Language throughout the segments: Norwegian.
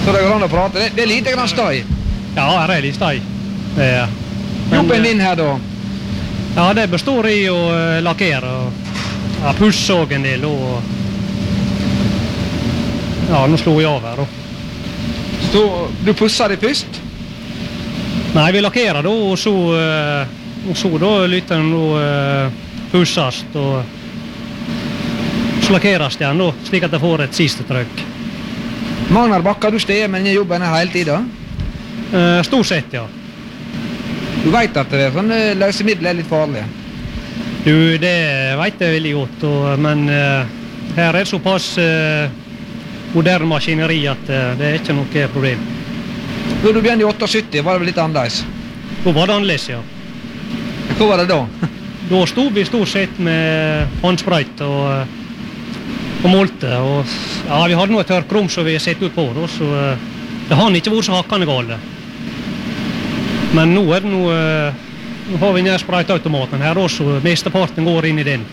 Så det går an å prate. Det lite grann støy. Ja, her litt støy. Jobben din her da? Ja, det består i å lakkere og pusse også en del. Og, ja, nå slår jeg av her da. Så du pusser det først? Nei, vi lakkerer da, og så da lytter den pusses, og så lakkeres det igjen da, slik at det får et siste trykk. Magnar Bakker, du steder med denne jobben her hele tiden? Stort sett, ja. Du vet at det sånne løsemidler er litt farlige? Du, det vet jeg veldig godt, men her er det såpass moderne maskineri at det er ikke noe problem. Da du begynte i 78, var det vel litt annerledes? Da var det annerledes, ja. Hva var det da? Da stod vi stort sett med håndsprøyt og målte, og ja, vi hadde noe tørkrom som vi sett ut på, da, så det har ikke vært så hakkende gale. Men nå er det nå har vi nær sprøyteautomaten her også, mesteparten går inn i den.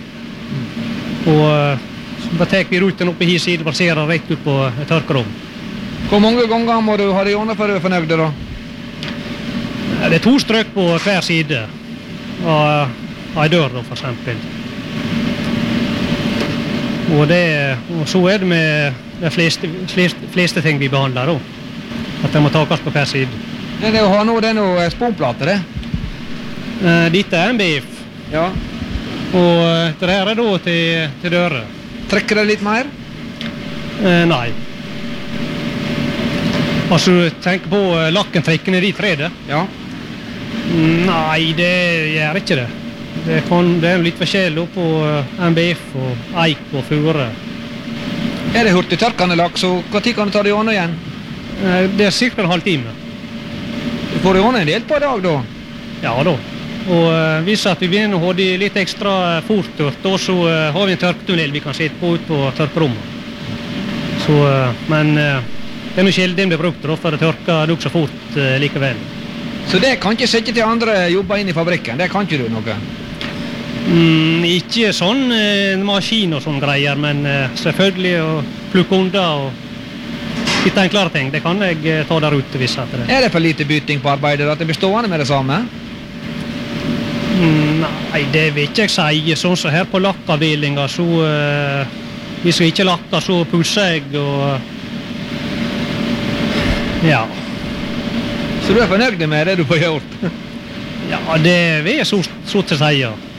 Og da tar vi ruten opp i hi side, baserer rett ut på et tørkerom. Hvor mange ganger må du ha det gjennom for å være fornøyd da? Det er 2 strøk på hver side av en dør da, for eksempel. Og så er det med de fleste ting vi behandler da, at det må takes på hver side. Det å ha nå, det er noe sponplate, det? Dette er en BF. Ja. Og det her er da til dører. Trekker det litt mer? Nei. Altså, tenk på lakkentrekkene de 3D. Ja. Nei, det gjør ikke det. Det er litt forskjellig på MBF og eik og fure. Er det hurtigtørkende lakk, så hva tid kan du ta det gjennom igjen? Det er cirka en halv time. Du får det gjennom en del på i dag da? Ja da. Og hvis at vi begynner å ha det litt ekstra fortørt, så har vi en tørketunnel vi kan sitte på ut på tørkerommet. Så, men det er noe sjelden det blir brukt, for det tørker det også fort likevel. Så det kan ikke sette til andre jobber inn i fabrikken? Det kan ikke du noe? Ikke sånn maskin og sånn greier, men selvfølgelig å plukke unna og litt enklere ting. Det kan jeg ta der ute hvis at det. Er det for lite bytting på arbeidet at det blir stående med det samme? Nei, det vil ikke jeg si. Sånn som her på lakkavdelingen, så hvis jeg ikke lakker, så pusser jeg og ja. Så du er fornøyd med det du får gjort? Ja, det vil jeg så til å si, ja.